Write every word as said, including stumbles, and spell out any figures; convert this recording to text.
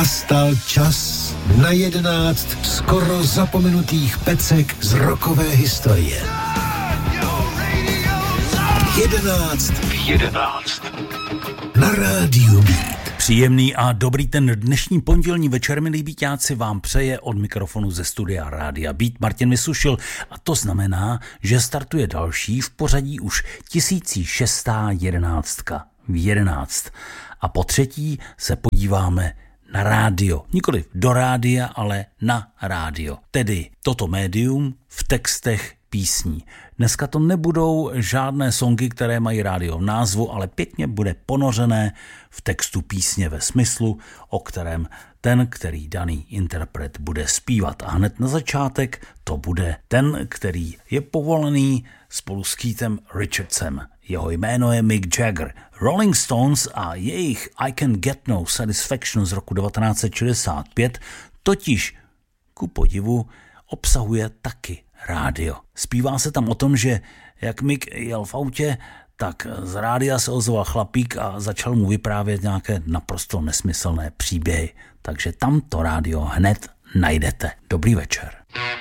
Nastal čas na jedenáct skoro zapomenutých pecek z rockové historie. Jedenáct v jedenáct. Na rádiu Beat. Příjemný a dobrý ten dnešní pondělní večer, milí Beatáci, vám přeje od mikrofonu ze studia Rádia Beat Martin Vysušil, a to znamená, že startuje další v pořadí už tisíc šest set jedenáct v jedenáct. A po třetí se podíváme na rádio. Nikoliv do rádia, ale na rádio. Tedy toto médium v textech písní. Dneska to nebudou žádné songy, které mají rádio v názvu, ale pěkně bude ponořené v textu písně ve smyslu, o kterém ten, který daný interpret bude zpívat. A hned na začátek to bude ten, který je povolený spolu s Keithem Richardsem. Jeho jméno je Mick Jagger. Rolling Stones a jejich I Can Get No Satisfaction z roku devatenáct set šedesát pět totiž ku podivu obsahuje taky rádio. Zpívá se tam o tom, že jak Mick jel v autě, tak z rádia se ozval chlapík a začal mu vyprávět nějaké naprosto nesmyslné příběhy. Takže tam to rádio hned najdete. Dobrý večer.